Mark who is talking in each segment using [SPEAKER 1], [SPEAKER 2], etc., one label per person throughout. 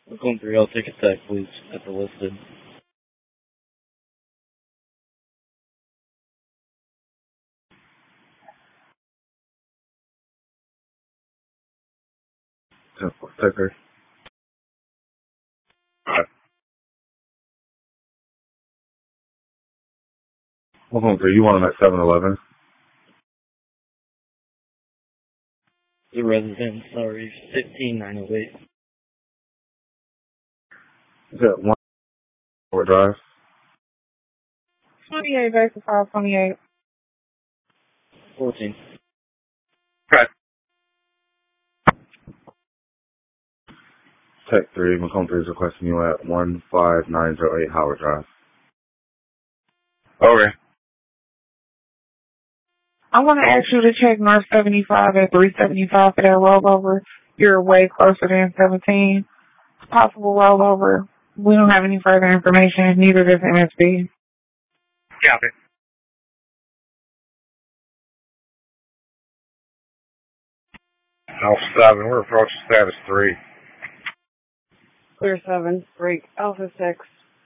[SPEAKER 1] Going through, I'll take a sec, please, at the listed.
[SPEAKER 2] Take her. We're going through. You want them at 7-Eleven?
[SPEAKER 1] The resident, sorry, 15908.
[SPEAKER 2] Is that 1 Drive?
[SPEAKER 3] 28 versus 528.
[SPEAKER 1] 14.
[SPEAKER 2] Okay. Tech 3, Macomb 3 is requesting you at 15908 Howard Drive. Okay.
[SPEAKER 3] I want to ask you to check North 75 at 375 for that rollover. You're way closer than 17. Possible rollover. We don't have any further information. Neither does MSB.
[SPEAKER 2] Copy. Alpha 7, we're approaching status 3.
[SPEAKER 4] Clear 7, break Alpha 6.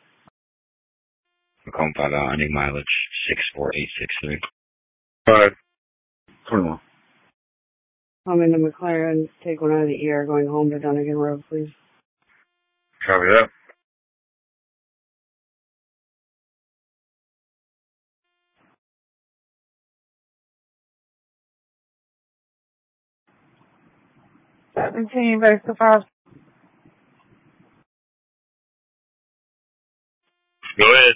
[SPEAKER 5] Macomb 5 out, ending mileage 64863.
[SPEAKER 2] Go ahead. 21.
[SPEAKER 4] I'm into McLaren, take one out of the ER, going home to Dunnigan Road, please.
[SPEAKER 2] Copy that.
[SPEAKER 3] Continue back to 5.
[SPEAKER 5] Go ahead.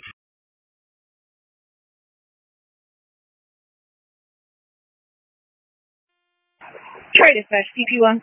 [SPEAKER 4] Try dispatch, CP1.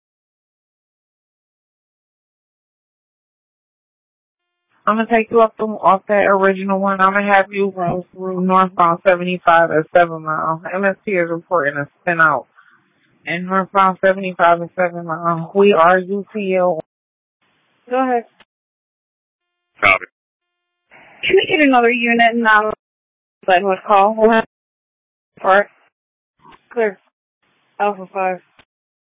[SPEAKER 3] I'm going to take you off that original one. I'm going to have you run through northbound 75 at 7 Mile. MST is reporting a spin out. And northbound 75 at 7 Mile. We are UTL.
[SPEAKER 4] Go ahead.
[SPEAKER 5] Copy.
[SPEAKER 4] Can we get another unit and not let us call? We'll have part. Clear. Alpha 5.